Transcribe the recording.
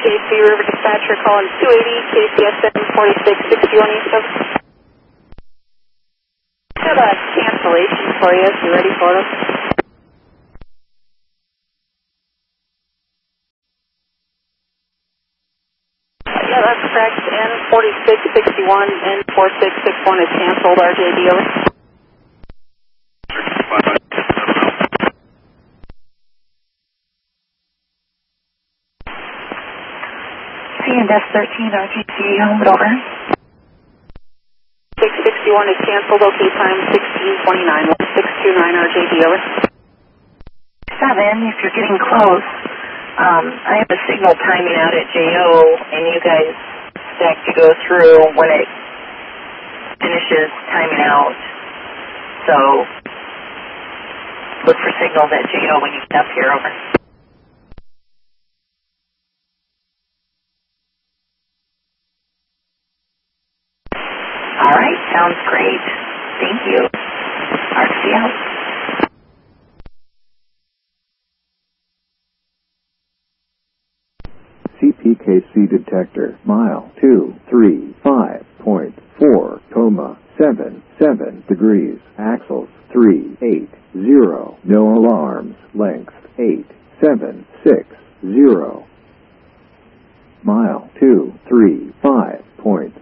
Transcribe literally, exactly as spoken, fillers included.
K C River Dispatcher calling two eighty K C S N forty-six sixty-one East of. I have a cancellation for you if you're ready for them. Yeah, that's correct. N forty-six sixty-one, N forty-six sixty-one is canceled, R J D over. C and S thirteen, R J D home, over. six sixty-one is canceled, OK time sixteen twenty-nine, six two nine R J D over. seven, if you're getting close, um, I have a signal timing out at J O, and you guys stack to go through when it finishes timing out. So, look for signals at J O when you get up here, over. All right, sounds great. Thank you. R C out. C P K C detector, mile two three five point four, coma seven seven degrees, axles three eight zero, no alarms, length eight seven six zero. Mile two three five point